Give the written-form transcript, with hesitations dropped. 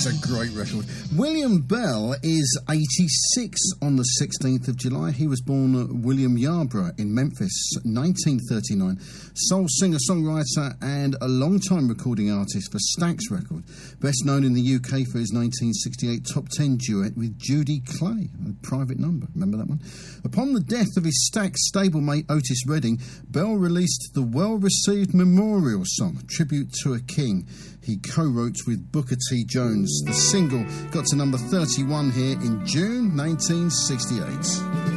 a great record. William Bell is 86 on the 16th of July. He was born William Yarborough in Memphis, 1939. Soul singer-songwriter and a long-time recording artist for Stax Record. Best known in the UK for his 1968 top 10 duet with Judy Clay, a Private Number. Remember that one? Upon the death of his Stax stablemate Otis Redding, Bell released the well-received memorial song, Tribute to a King. He co-wrote with Booker T. Jones. The single got to number 31 here in June 1968.